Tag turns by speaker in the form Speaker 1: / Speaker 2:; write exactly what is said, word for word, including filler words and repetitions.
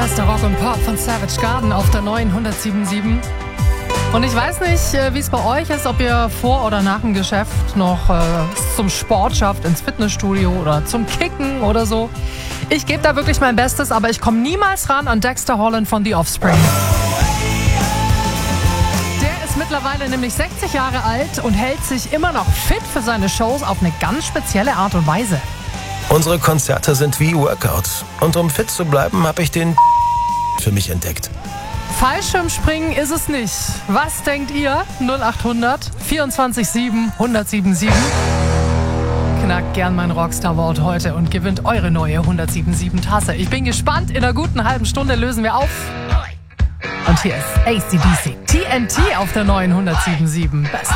Speaker 1: beste Rock und Pop von Savage Garden auf der neuen hundertsieben Komma sieben. Und ich weiß nicht, wie es bei euch ist, ob ihr vor oder nach dem Geschäft noch äh, zum Sport schafft, ins Fitnessstudio oder zum Kicken oder so. Ich gebe da wirklich mein Bestes, aber ich komme niemals ran an Dexter Holland von The Offspring. Der ist mittlerweile nämlich sechzig Jahre alt und hält sich immer noch fit für seine Shows auf eine ganz spezielle Art und Weise.
Speaker 2: Unsere Konzerte sind wie Workouts. Und um fit zu bleiben, habe ich den für mich entdeckt.
Speaker 1: Fallschirmspringen ist es nicht. Was denkt ihr? null acht hundert vierundzwanzig sieben hundertsieben sieben. Knackt gern mein Rockstar-Wort heute und gewinnt eure neue hundertsieben sieben Tasse. Ich bin gespannt. In einer guten halben Stunde lösen wir auf. Und hier ist A C D C T N T auf der neuen hundertsieben sieben. Best